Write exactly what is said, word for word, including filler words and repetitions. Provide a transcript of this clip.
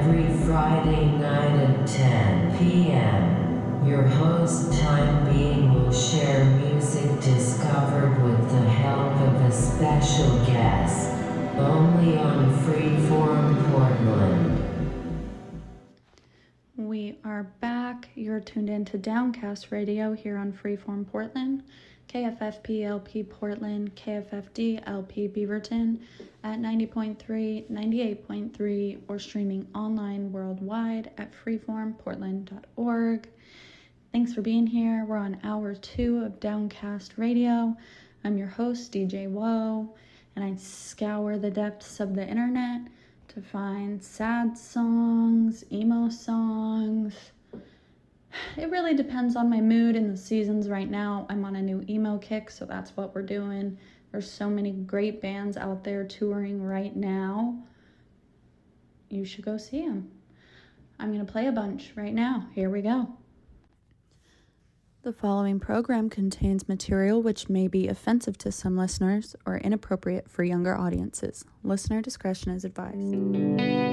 every Friday night at ten p.m. Your host, Time Being, will share music discovered with the help of a special guest, only on Freeform Portland. We are back. You're tuned in to Downcast Radio here on Freeform Portland, K F F P L P Portland, K F F D L P Beaverton at ninety point three, ninety-eight point three, or streaming online worldwide at freeform portland dot org. Thanks for being here. We're on hour two of Downcast Radio. I'm your host, D J Woe, and I scour the depths of the internet to find sad songs, emo songs. It really depends on my mood and the seasons right now. I'm on a new emo kick, so that's what we're doing. There's so many great bands out there touring right now. You should go see them. I'm going to play a bunch right now. Here we go. The following program contains material which may be offensive to some listeners or inappropriate for younger audiences. Listener discretion is advised.